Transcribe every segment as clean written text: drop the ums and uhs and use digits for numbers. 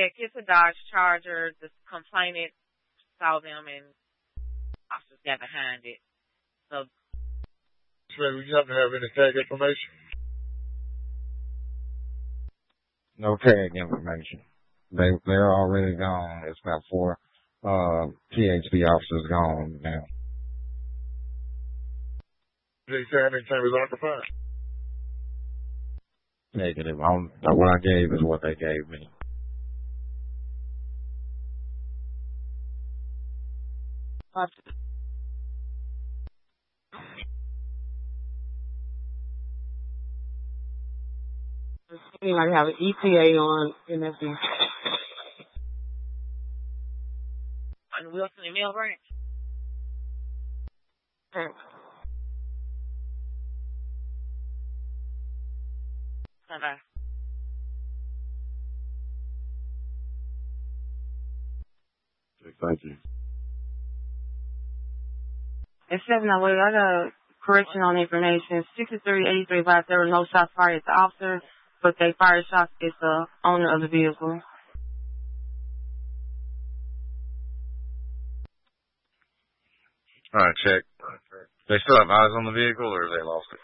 check. It's a Dodge Charger. The complainant saw them and officers got behind it. So, would you happen to have any tag information? No tag information. They're already gone. It's about 4 THC officers gone now. Did you say anything was occupied? Negative. What I gave is what they gave me. Anybody have an ETA on MFD? on Wilson and Mill Branch. Okay. Bye-bye. Thank you. It's 708. I got a correction on the information. 6383 there were no shots fired at the officer, but they fired shots at the owner of the vehicle. All right, check. They still have eyes on the vehicle, or have they lost it?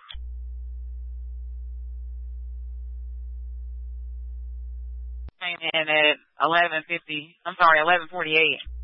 And at 11:48.